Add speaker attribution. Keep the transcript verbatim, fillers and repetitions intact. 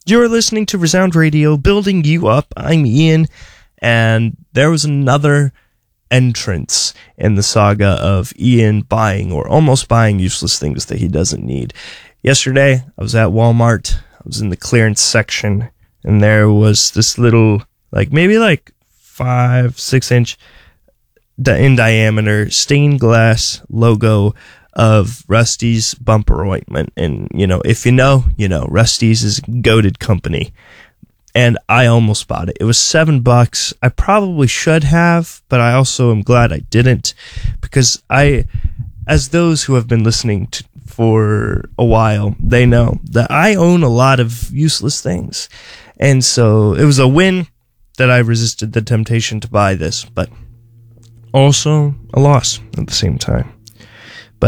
Speaker 1: You're listening to Resound Radio, building you up. I'm Ian, and there was another entrance in the saga of Ian buying or almost buying useless things that he doesn't need. Yesterday, I was at Walmart. I was in the clearance section, and there was this little, like maybe like five, six inch in diameter stained glass logo of Rusty's bumper ointment. And, you know, if you know, you know, Rusty's is a goated company. And I almost bought it. It was seven bucks. I probably should have, but I also am glad I didn't, because I, as those who have been listening to, for a while, they know that I own a lot of useless things. And so it was a win that I resisted the temptation to buy this, but also a loss at the same time.